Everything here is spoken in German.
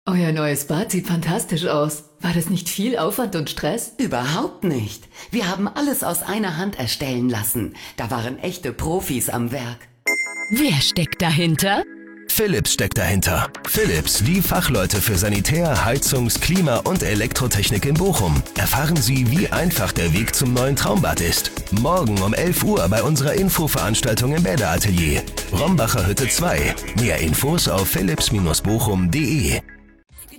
Euer neues Bad sieht fantastisch aus. War das nicht viel Aufwand und Stress? Überhaupt nicht. Wir haben alles aus einer Hand erstellen lassen. Da waren echte Profis am Werk. Wer steckt dahinter? Philips steckt dahinter. Philips, die Fachleute für Sanitär-, Heizungs-, Klima- und Elektrotechnik in Bochum. Erfahren Sie, wie einfach der Weg zum neuen Traumbad ist. Morgen um 11 Uhr bei unserer Infoveranstaltung im Bäderatelier. Rombacher Hütte 2. Mehr Infos auf philips-bochum.de.